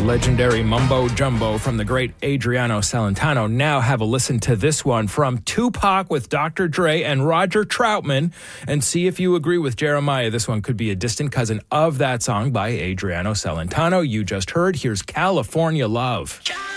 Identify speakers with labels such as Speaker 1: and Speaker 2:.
Speaker 1: legendary mumbo jumbo from the great Adriano Celentano. Now have a listen to this one from Tupac with Dr. Dre and Roger Troutman and see if you agree with Jeremiah. This one could be a distant cousin of that song by Adriano Celentano you just heard. Here's California Love.